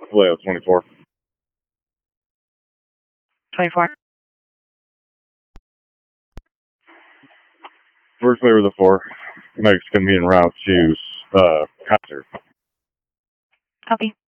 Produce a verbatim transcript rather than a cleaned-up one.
Layout twenty-four. twenty-four. First layer of the four. Next, going to be en route to uh, concert. Copy.